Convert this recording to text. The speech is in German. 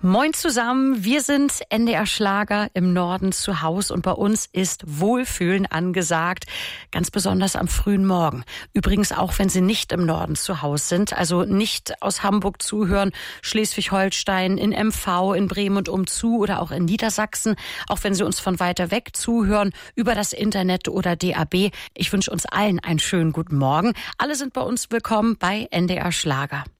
Moin zusammen, wir sind NDR Schlager im Norden zu Hause und bei uns ist Wohlfühlen angesagt, ganz besonders am frühen Morgen. Übrigens auch, wenn Sie nicht im Norden zu Hause sind, also nicht aus Hamburg zuhören, Schleswig-Holstein, in MV, in Bremen und umzu oder auch in Niedersachsen, auch wenn Sie uns von weiter weg zuhören, über das Internet oder DAB. Ich wünsche uns allen einen schönen guten Morgen. Alle sind bei uns willkommen bei NDR Schlager.